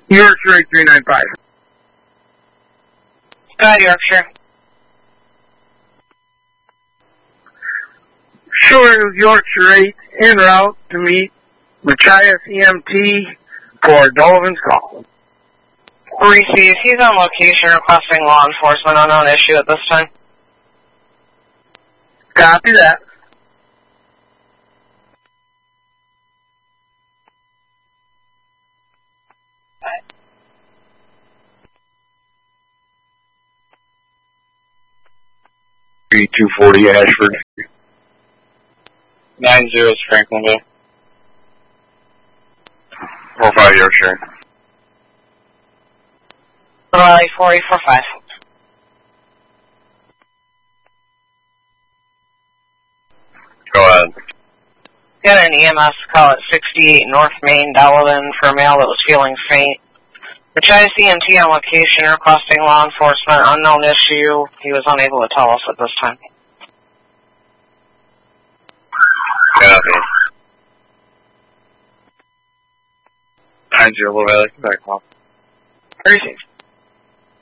Yorkshire 395. Go ahead, Yorkshire. Sure, Yorkshire 8 en route to meet Machias EMT for Dolivan's call. Receive. He's on location requesting law enforcement. Unknown issue at this time. Copy that. B240 Ashford. 90 is Franklinville. 45 Yorkshire. Raleigh 4845. Go ahead. Got an EMS call at 68 North Main, Delavan, for a male that was feeling faint. Machias EMT on location requesting law enforcement. Unknown issue. He was unable to tell us at this time. Copy. 90 Low Valley, back off. Receive.